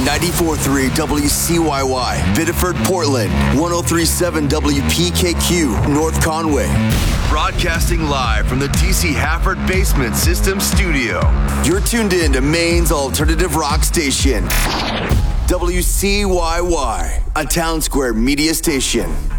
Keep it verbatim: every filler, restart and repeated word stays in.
ninety-four point three W C Y Y, Biddeford, Portland, one oh three point seven W P K Q, North Conway. Broadcasting live from the D C Hafford Basement System Studio. You're tuned in to Maine's alternative rock station, W C Y Y, a Town Square media station.